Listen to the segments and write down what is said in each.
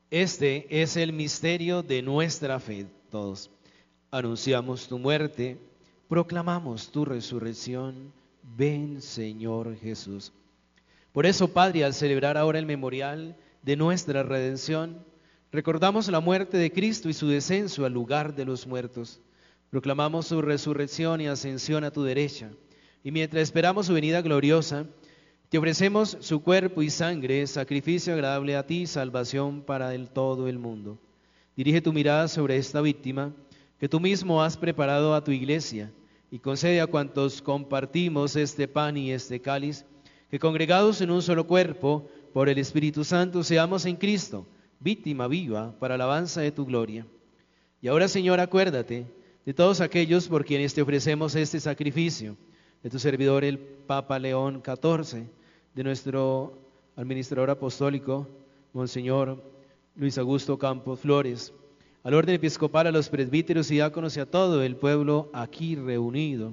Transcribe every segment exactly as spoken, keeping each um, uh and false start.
Este es el misterio de nuestra fe. Todos anunciamos tu muerte, proclamamos tu resurrección. Ven, Señor Jesús. Por eso, Padre, al celebrar ahora el memorial de nuestra redención, recordamos la muerte de Cristo y su descenso al lugar de los muertos. Proclamamos su resurrección y ascensión a tu derecha. Y mientras esperamos su venida gloriosa, te ofrecemos su cuerpo y sangre, sacrificio agradable a ti, salvación para el todo el mundo. Dirige tu mirada sobre esta víctima que tú mismo has preparado a tu iglesia y concede a cuantos compartimos este pan y este cáliz, que congregados en un solo cuerpo, por el Espíritu Santo, seamos en Cristo, víctima viva para alabanza de tu gloria. Y ahora, Señor, acuérdate de todos aquellos por quienes te ofrecemos este sacrificio, de tu servidor el Papa León catorce, de nuestro administrador apostólico, Monseñor Luis Augusto Campos Flores, al orden episcopal, a los presbíteros y diáconos y a todo el pueblo aquí reunido,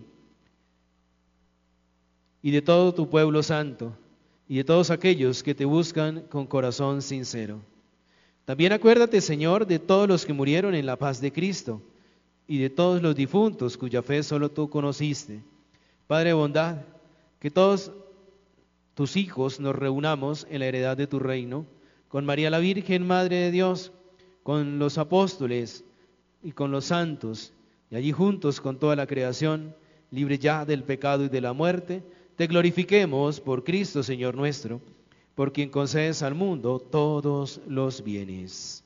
y de todo tu pueblo santo, y de todos aquellos que te buscan con corazón sincero. También acuérdate, Señor, de todos los que murieron en la paz de Cristo, y de todos los difuntos cuya fe solo tú conociste. Padre de bondad, que todos tus hijos nos reunamos en la heredad de tu reino, con María la Virgen, Madre de Dios, con los apóstoles y con los santos, y allí juntos con toda la creación, libre ya del pecado y de la muerte, te glorifiquemos por Cristo, Señor nuestro, por quien concedes al mundo todos los bienes.